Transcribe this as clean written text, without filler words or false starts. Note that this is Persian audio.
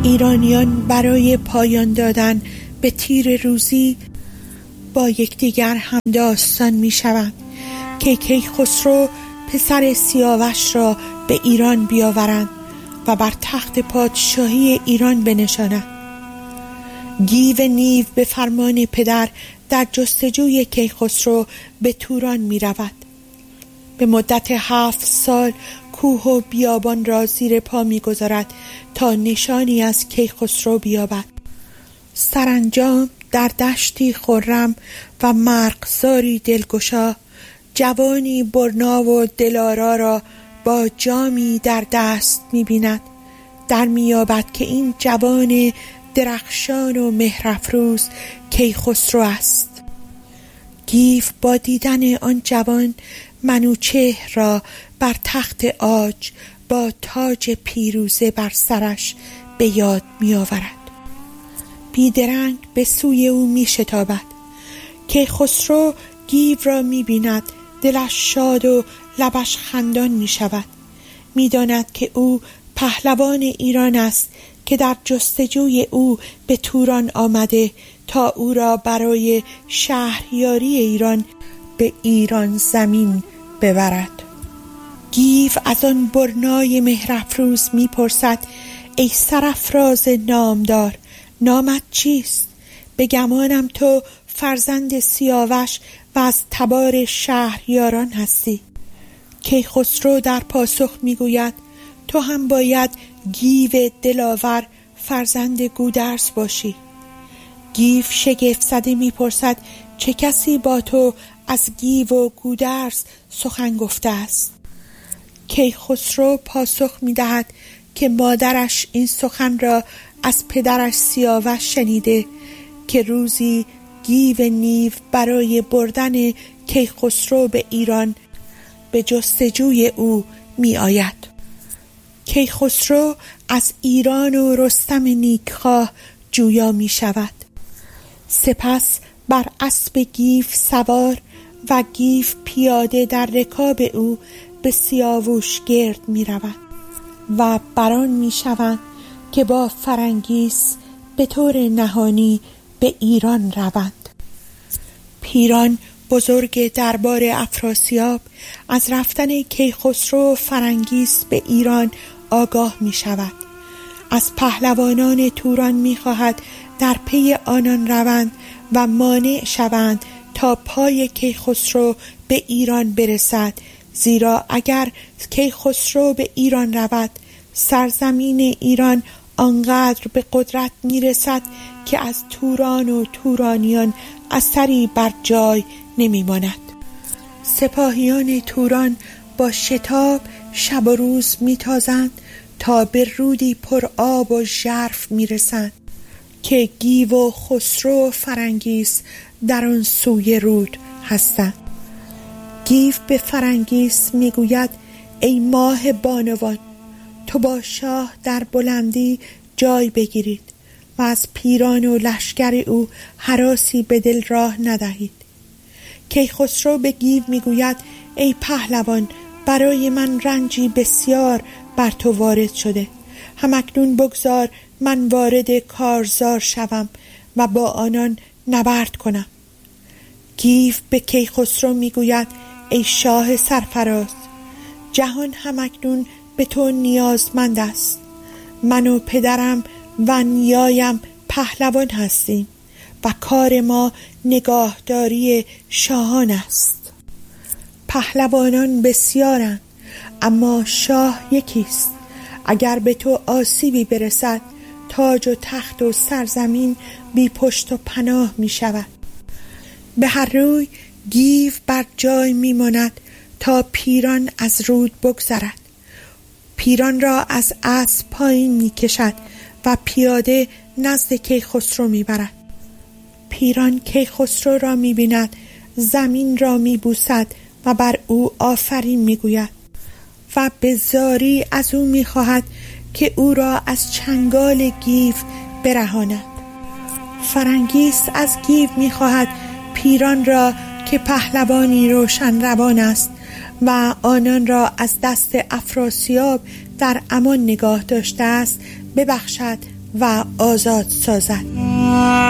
ایرانیان برای پایان دادن به تیر روزی با یکدیگر همداستان می شوند که کیخسرو پسر سیاوش را به ایران بیاورند و بر تخت پادشاهی ایران بنشانند. گیو نیو به فرمان پدر در جستجوی کیخسرو به توران می رود. به مدت 7 سال کوه و بیابان را زیر پا می گذارد تا نشانی از کیخسرو بیابد. سرانجام در دشتی خرم و مرغزاری دلگشا جوانی برنا و دلارا را با جامی در دست می بیند. در می یابد که این جوان درخشان و مهرافروز کیخسرو است. گیو با دیدن آن جوان منوچهر را بر تخت عاج با تاج پیروزه بر سرش به یاد می آورد. بیدرنگ به سوی او می شتابد. کیخسرو گیو را می بیند، دلش شاد و لبش خندان می شود. می داند که او پهلوان ایران است که در جستجوی او به توران آمده تا او را برای شهریاری ایران به ایران زمین ببرد. گیو از آن برنای مهرافروز می پرسد: ای سرافراز نامدار، نامت چیست؟ به گمانم تو فرزند سیاوش و از تبار شهریاران هستی. کیخسرو در پاسخ می گوید: تو هم باید گیو دلاور فرزند گودرز باشی. گیو شگفت زده می پرسد: چه کسی با تو از گیو و گودرز سخن گفته است؟ کیخسرو پاسخ می دهد که مادرش این سخن را از پدرش سیاوش شنیده که روزی گیو نیو برای بردن کیخسرو به ایران به جستجوی او می آید. کیخسرو از ایران و رستم نیکخواه جویا می شود. سپس بر اسب گیو سوار و گیو پیاده در رکاب او به سیاووش گرد می روند و بران می شوند که با فرنگیس به طور نهانی به ایران روند. پیران بزرگ دربار افراسیاب از رفتن کیخسرو و فرنگیس به ایران آگاه می شود. از پهلوانان توران می خواهد در پی آنان روند و مانع شوند تا پای کیخسرو به ایران برسد، زیرا اگر کیخسرو به ایران رود سرزمین ایران آنقدر به قدرت می رسد که از توران و تورانیان اثری بر جای نمی ماند. سپاهیان توران با شتاب شب و روز می تازند تا به رودی پر آب و ژرف می رسند که گیو و خسرو و فرنگیس در آن سوی رود هستند. گیو به فرنگیس می گوید: ای ماه بانوان، تو با شاه در بلندی جای بگیرید و از پیران و لشکر او هراسی به دل راه ندهید. کیخسرو به گیو می گوید: ای پهلوان، برای من رنجی بسیار بر تو وارد شده. همکنون بگذار من وارد کارزار شوم و با آنان نبرد کنم. گیو به کیخسرو می گوید: ای شاه سرفراز، جهان همکنون به تو نیازمند است. من و پدرم و نیایم پهلوان هستیم و کار ما نگاهداری شاهان است. پهلوانان بسیارند اما شاه یکیست. اگر به تو آسیبی برسد تاج و تخت و سرزمین بی پشت و پناه می شود. به هر روی گیو بر جای می ماند تا پیران از رود بگذرد. پیران را از اسب پایین می کشد و پیاده نزد کیخسرو می برد. پیران کیخسرو را می بیند، زمین را می بوسد و بر او آفرین می گوید و به زاری از او می خواهد که او را از چنگال گیو برهاند. فرنگیس از گیو می خواهد پیران را که پهلوانی روشن روان است و آنان را از دست افراسیاب در امان نگاه داشته است ببخشد و آزاد سازد.